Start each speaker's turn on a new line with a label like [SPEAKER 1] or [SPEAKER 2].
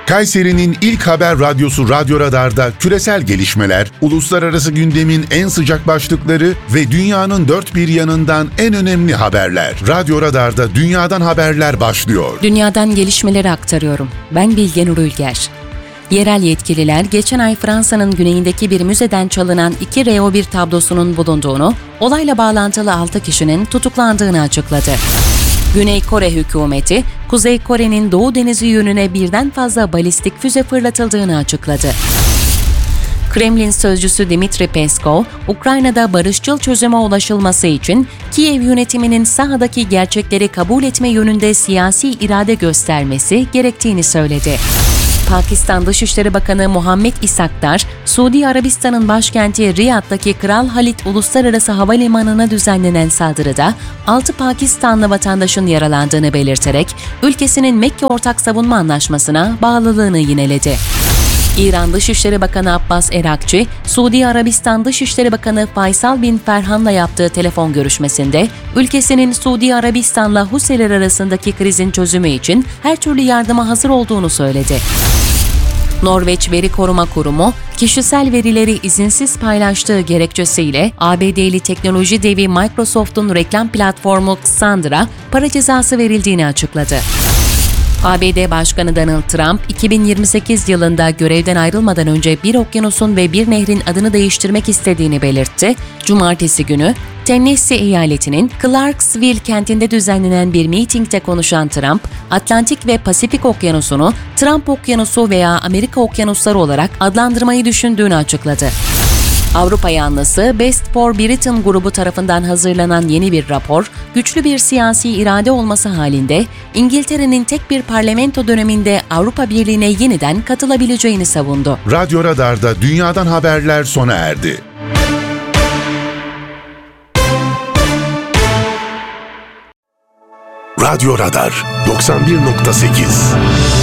[SPEAKER 1] Kayseri'nin ilk haber radyosu Radyo Radar'da küresel gelişmeler, uluslararası gündemin en sıcak başlıkları ve dünyanın dört bir yanından en önemli haberler. Radyo Radar'da dünyadan haberler başlıyor.
[SPEAKER 2] Dünyadan gelişmeleri aktarıyorum. Ben Bilge Nur Ülger. Yerel yetkililer geçen ay Fransa'nın güneyindeki bir müzeden çalınan 2 RO1 tablosunun bulunduğunu, olayla bağlantılı 6 kişinin tutuklandığını açıkladı. Güney Kore hükümeti, Kuzey Kore'nin Doğu Denizi yönüne birden fazla balistik füze fırlatıldığını açıkladı. Kremlin sözcüsü Dmitri Peskov, Ukrayna'da barışçıl çözüme ulaşılması için Kiev yönetiminin sahadaki gerçekleri kabul etme yönünde siyasi irade göstermesi gerektiğini söyledi. Pakistan Dışişleri Bakanı Muhammed İsakdar, Suudi Arabistan'ın başkenti Riyad'daki Kral Halid Uluslararası Havalimanı'na düzenlenen saldırıda 6 Pakistanlı vatandaşın yaralandığını belirterek, ülkesinin Mekke Ortak Savunma Anlaşması'na bağlılığını yineledi. İran Dışişleri Bakanı Abbas Erakçi, Suudi Arabistan Dışişleri Bakanı Faysal bin Ferhan'la yaptığı telefon görüşmesinde, ülkesinin Suudi Arabistan'la Husiler arasındaki krizin çözümü için her türlü yardıma hazır olduğunu söyledi. Norveç Veri Koruma Kurumu, kişisel verileri izinsiz paylaştığı gerekçesiyle ABD'li teknoloji devi Microsoft'un reklam platformu Xander'a para cezası verildiğini açıkladı. ABD Başkanı Donald Trump, 2028 yılında görevden ayrılmadan önce bir okyanusun ve bir nehrin adını değiştirmek istediğini belirtti. Cumartesi günü, Tennessee eyaletinin Clarksville kentinde düzenlenen bir mitingde konuşan Trump, Atlantik ve Pasifik Okyanusu'nu Trump Okyanusu veya Amerika Okyanusları olarak adlandırmayı düşündüğünü açıkladı. Avrupa yanlısı Best for Britain grubu tarafından hazırlanan yeni bir rapor, güçlü bir siyasi irade olması halinde İngiltere'nin tek bir parlamento döneminde Avrupa Birliği'ne yeniden katılabileceğini savundu.
[SPEAKER 1] Radyo Radar'da dünyadan haberler sona erdi. Radyo Radar 91.8